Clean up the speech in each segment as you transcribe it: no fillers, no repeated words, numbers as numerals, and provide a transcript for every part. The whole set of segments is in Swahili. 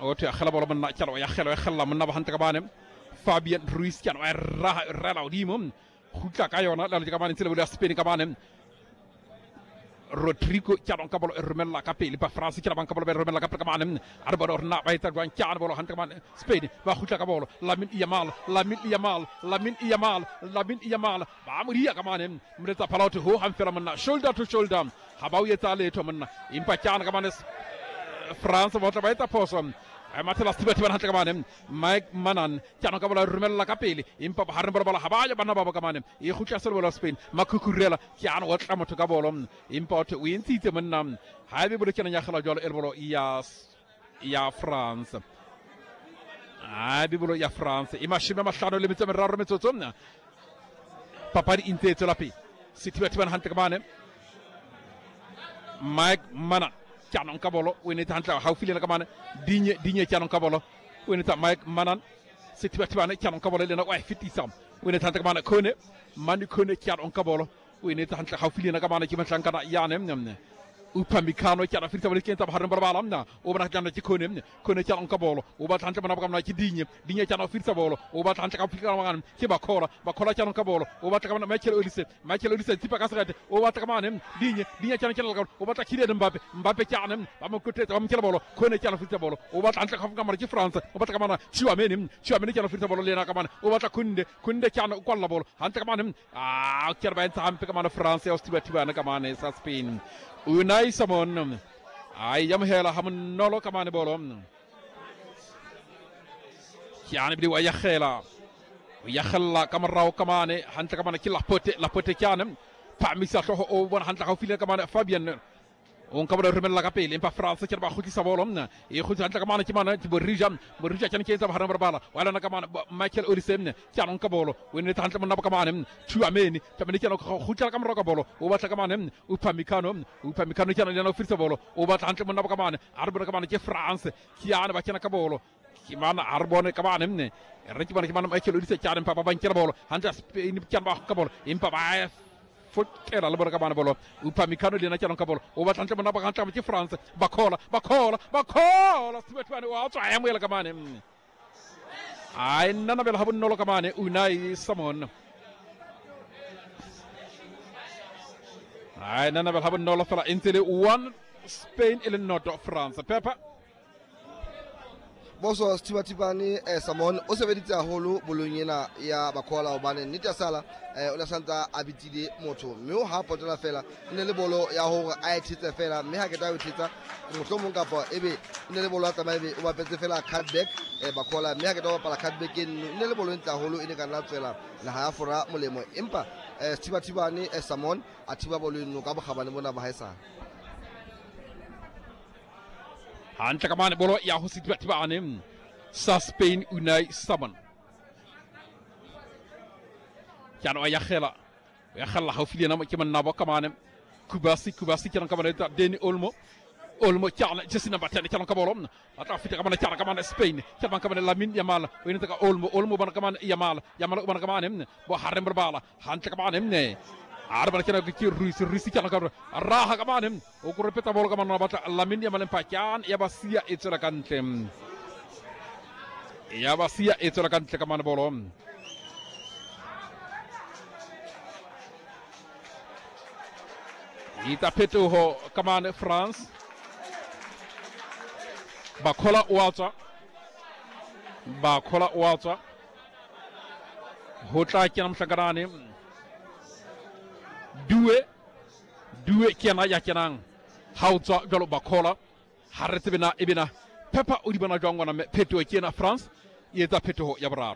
اوتي خلا بولا من ناتشالو يا خلا خلا من نبا هانتا كمان فابيان رويس كان رالا ديمم خوتا كايونا لا كمان سيلو لا سبين كمان Rodrigo Chadon Cabolo Rumella Capelli pa France Chadon Cabolo Rumella Capelli Caman Arbor na Baita Guan Chadolo Hantaman Spain Bahuta Cabolo Lamin Yamal Bamuria Caman Mreta Paloto Ho Hamferamana shoulder to shoulder Habau Yetale Toman Impachan Camanes France Waterbaita Possum Matala Tibet Hantaman Mike Manan Chadon Cabolo Rumella Capelli Impa Harbala Habaya Banaba Caman Yahucha Silver Spain Macucurella Chiano Watamato Cabolo import win Titaman Habi Burkina Yakala Jol Elbolo ya France Habi ya France Imashima Mashano Limited Rametotona Papari Inte Telapi Situate Hantaman Mike Manan Canon Cabolo, we need to hunter how feeling like a man, Digne Canon Cabolo, we need to Mike Manan, Situate Canon Cabolo, and a 50 some. We need to hunter man Kone, Manu Kone Canon Cabolo, we need to hunter how feeling like a man, Kiman Shankana Yanem, Upamicano, Cana Fitability of Harambalamna, over Jana Chikunim, Kone Canon Cabolo, over Tantamanaka Digne, Digne Canon Fitabolo, over Tantacapicaman, Kibacola, Bacola Canon Cabolo, over Takamana Michael Ulysses, Tipacasret, over Takamanum, Digne Canon, over Takida Mbappe Canum, Bamukutet, Amcabolo, Kone Canon Fitabolo, over Tantacamari France, over Takamana, Chuamenim, Chuaminican Fitabolo, Lenakaman, over Takunde, Kunde Canon Qualabol, Hantamanum, Kerban Picamana France, Ostibatuanacaman, Spain. Unai Samon, I am Hela Haman Nolo Kamane Bolom. Kiani Wayahela, Yahela Kamarao Kamane, Hantakamana Kilapote, Lapote Canum, Pamisa over Hantafila Kamana Fabian. On cover Rumella Capelli, in France, Huti Savolom, Hutantakamana Kimana, Burijam, Burija Case of Harambala, while Anakaman, Michael Urisem, Canon Cabolo, when it Hantamanakaman, Chuameni, Tamanicano, Hutakamrocabolo, over Takaman, Upamicano, Upamicano, Fisabolo, over Hantamanakaman, Arbanakamana, France, Kiana Bacana Cabolo. Kimana Arbone Kabanem, Regiman Michael Urisem, and Papa Bancabolo, Hunter Spain Cabolo, in Papa. Foot Kera Laboracabolo, Upamicano di National Cabolo, over Tantamanabacanta with France, Bacola, I am Welcamanem. I none of have no locamane, Unai Samon. I none of have no lofala until one Spain in north of France. Pepper. Boso Stibatibani Samon Osevedita Holo Bologna ya Bacola Obane Nita Sala Ola Santa Abitide Moto Mio Hapotona Fela Nelebolo Yaho Aitita Fela Mihageta Tita Mutomungapo Ebe Nelebolo Maybe Wapete Fela Cadbeck Bacola Mihageta Pala Cadbeck in Nelebolo Inta Holo in the Canafela Nahafora Molemo Impa Stibatibani Samon Atibabolo Nukabahabana Bahesa Hantakamane Bolo Yahoo Situatibanim Spain Unai Saman Cano Yahela Yahela Hofiliana Kiman Nabakamanem Kubasi Can Cabaneta Deni Olmo Chana Jessina Batani Can Cabolom Atafitakamana Chanakamana Spain Chabankamana Lamin Yamal Winitaka Olmo Banakaman Yamal Banakamanem Boharembala Hantakabanem Arban kena kecil risi kena kau raha kemanem. Ukur repeta bola kemana bata lamin yang melempakan. Ya basia itu rakan tem. Ya basia itu rakan tem kemana bolom. Kita petu ho kemana France. Bakola Walter. Hota kiam sagarane. Due kiana yakinang hauta galo bakola haretbina ibina pepa udibana jongona me peto kiana France yeta peto yabrar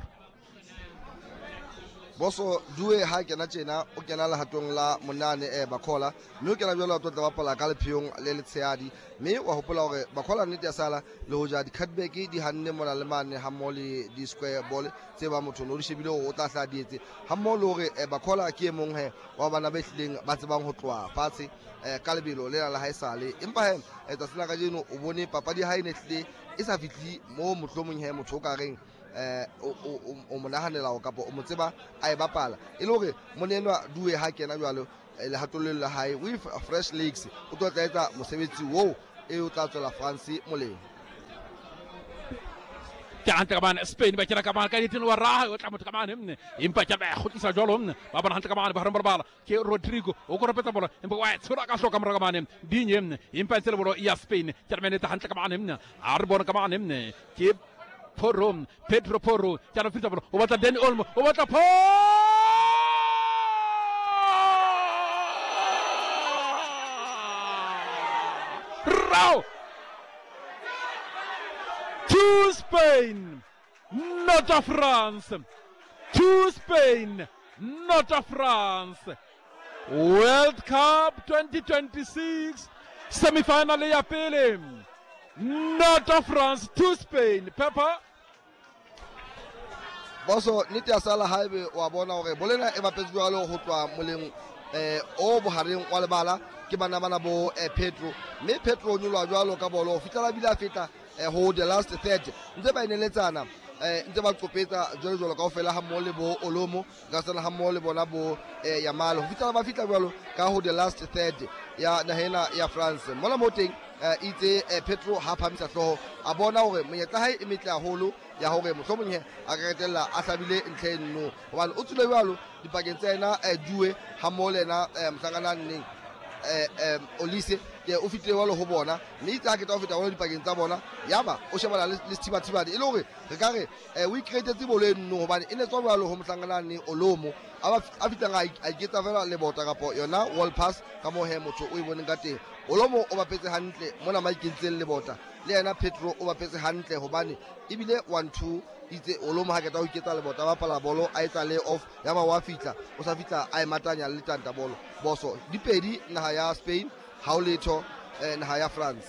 Boso due hake na chena okena la hatong la munane bakola no kena jola to da pala kalpion lele tseadi me wa hopola ore bakola ni sala lo hoja di kadbeki di hanne mo almane hamoli di square ball se ba moto no rishibilo o ta sa diete hamolo ore bakola ki mong he wa bana betling batsbang ho twa pati kalbilo le la haisale impa he ta sala ka jeno o bone papa di hainetli isa fitli mo motlo mong he motho ka reng o monahanela o kapo o motseba a e bapala e lore monenwa due ha kena jwalo le hatollela hae with fresh legs o tla etsa mosebetsi wo e o tla tswela France moleng كان كمان سبين بكرة كمان كان يتنو وراها وتعمل كمان يمبا كبا خد إسا جولهم بابا هانت كمان بحرم بربالا كي رودريغو وكرة بتبولا يمبا واحد سورة كاسو كمان كمان دينيم يمبا تلبولو يا سبين كمان تهانت كمان عربون كمان كي بوروم بيدرو بورو كانوا في تبولو وبتا ديني أولمو وبتا بو راو to Spain, not of France. To Spain, not of France. World Cup 2026 semi-final ya pele. Not of France to Spain. Peppa. Boso niti asala haibe wabona ore bolena eba pesdualo hotwa moleng o bohareng wa lebala ke bana bana bo Pedro me Pedro nyulwa jwalo ka bolo fitala bila fita ho the last third nze ba ineletsana nze ba tsopetsa jolo ka ofela ha mole bo Olomo ga sana ha mole bona bo Yamal ho fitala ba fitla jwalo ka ho the last third ya nahena ya France mola moteng itse Pedro ha phamisa hloho a bona hore monyetla hae e metle haholo ya hore mohlomonghe a ka retella a hlabile ntlhenno hobane o tsule jwalo dipakeng tsena Due ha mole na mhlangana neng Olise ke o fitile wa lo ho bona mme itse ha ke tla o feta wa dipakeng tsa bona yaba o shebala le thibathibane e le hore re ka re we created bolo enno hobane e ne tswa jwalo ho mhlangana ni Olomo a fitanga a iketsa fela le bota kapo yona wall pass ka mo he motho o e boneng ka teng Olomo o bapetse hantle mona ma ikentseng le bota le yena Pedro o bapetse hantle hobane ebile 1-2 itse Olomo ha ke tla o iketsa le bota ba pala bolo a etsa lay off ya ba wa fitla o sa fitla a e matanya le tanta bolo boso dipedi naha ya Spain ha o letho naha ya France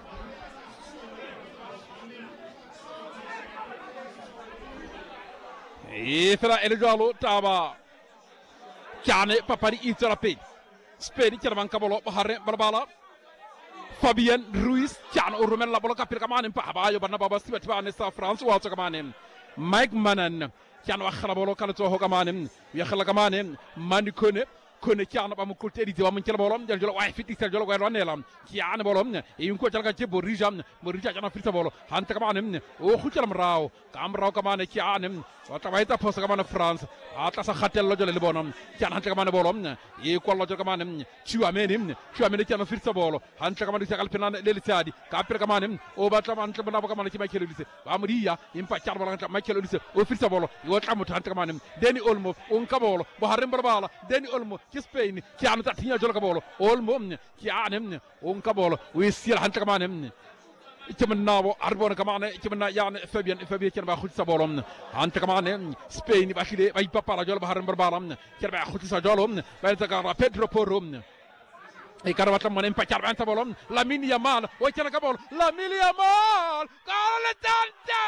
Ifra Elgalo Taba Chiane Papari Itzerapin Spain Cheraman Cabolo Bahare Barbala Fabian Ruiz Chiano Rumella Bolo Capir Kamanim Pahabayo Banababa Stibatvanesa France Walter Kamanim Mike Manan Chiano Akhrabolo Kalato Hokamanim Yakhala Kamanim Mandikone Kone Chiano Bamukulteri Diamon Bolom Jalo Wifiti Jalo Guanelam Chiana Bolom Yunko Jalgajibo Rijam Murija Jana Fitabolo Hantakamanum O Hucharam Rao Kamrao Kamane Chianim Watawaita Posakamana France Atasa Hatel Lojal Libonum Chian Hantakamana Bolom Equal Lojakamanum Chuamenim Chuaminican Fitabolo Hantakamani Alpinan Delisadi Capirkamanim Obataman Tabanakamanaki Michael Amuria Impacharbalanta Michael O Fitabolo Yotamut Hantakamanum Denny Olmo Uncabolo Baharim Barbala Denny Olmo Spain Chian Tatina Jolcabolo Olmo Chianim Uncabolo we still Hantakamanum Chimanavo Arbon Kamane Chimana Yan Fabian Fabian Bahusabolom Antakamane Spain Bashide by Papa Jol Baharam Barbaram Kerba Hutisa Jolom Belzagara Pedro Porum E Caravatamon Pacharantabolom Lamine Yamal Wachanakabol Lamine Yamal Carletante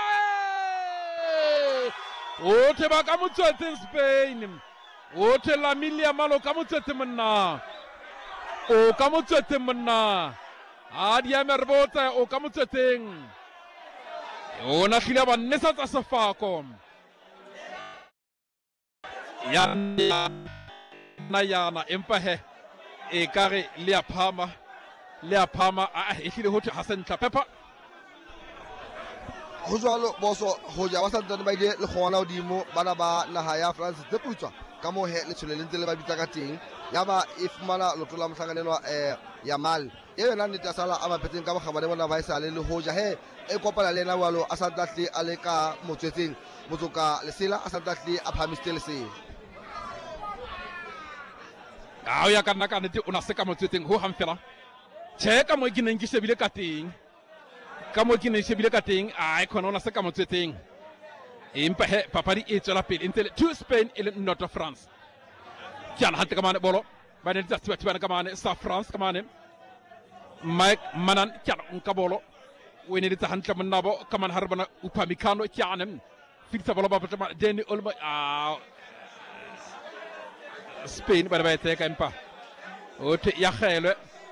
Ote Bakamutsu in Spain Ote Lamine Yamal Kamutsemana O Kamutsemana Adia Merbota o Kamutsetting O Nakilaba Nessa Safakom Yana Empahe E Kari Leapama Hotu Hassan Pepper Hojalo Boso Hoja Wasan by the Luana Dimo Banaba Nahaya France the Pucha Kamo he literally Bitagating Yaba if Mana Lotulam Sanganeno Yamal Ewe nita sala ama petin kama khabare wana vaisa alelu hoja he e kopala lena walo asadatli aleka mutseting mutuka lesila asadatli aphamistelse Aya kana kana ti unaseka mutseting ho hamfela cheka mo ginen gisebile kating kamo ginen gisebile kating ay kono unaseka mutseting impa he papari etola pil intel to Spain et not of France kian hatta kamane bolo banen tati kamane sa France kamane Mike Manan Kian Unkabolo when it is a hunter Manabo, Kaman Harbana Upamikano Kianem, Fixabolo Jenny Ulma Spain by the way, take Empa. Ote Yahele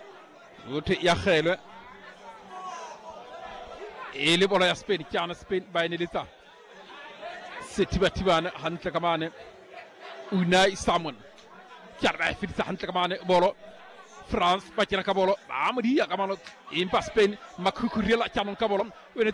Elibola Spain, Kiana Spain by Nilita Sitibativan, Hunter Kamane Unai Salmon Kiana Fitz Hunter Kamane Bolo. France Pachina Cabolo, Amadia Camano, Impa Spain, Macucurilla Canon Cabolom, when it